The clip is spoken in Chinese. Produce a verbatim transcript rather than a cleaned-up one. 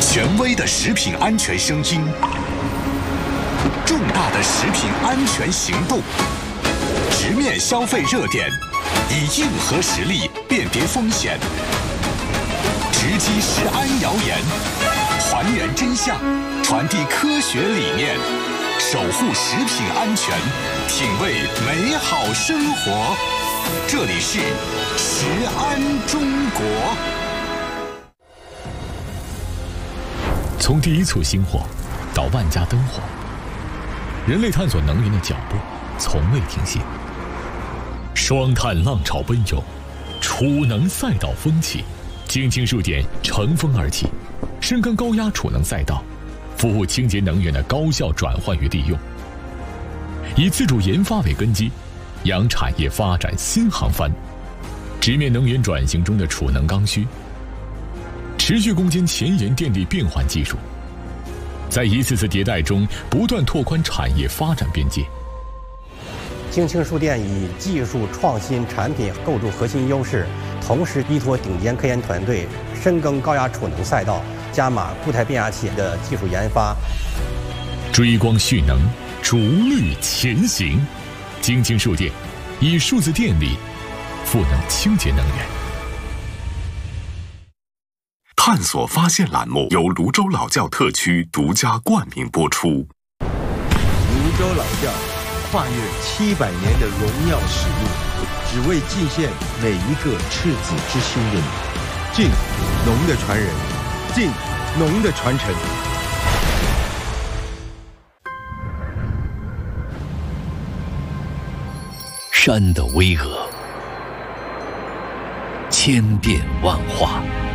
权威的食品安全声音，重大的食品安全行动，直面消费热点，以硬核实力辨别风险，直击食安谣言，还原真相，传递科学理念，守护食品安全，品味美好生活。这里是食安中国。 从第一簇星火到万家灯火，人类探索能源的脚步从未停歇。双碳浪潮奔涌，储能赛道风起，京津数电乘风而起，深耕高压储能赛道，服务清洁能源的高效转换与利用。以自主研发为根基，扬产业发展新航帆，直面能源转型中的储能刚需，持续攻坚前沿电力变换技术，在一次次迭代中不断拓宽产业发展边界。 京津数电以技术创新产品构筑核心优势，同时依托顶尖科研团队，深耕高压储能赛道，加码固态变压器的技术研发， 追光蓄能，逐绿前行。京津数电以数字电力赋能清洁能源。 探索发现栏目由泸州老窖特区独家冠名播出。 泸州老窖跨越七百年的荣耀使命，只为敬献每一个赤子之心的你。敬农的传人，敬农的传承。 山的巍峨，千变万化。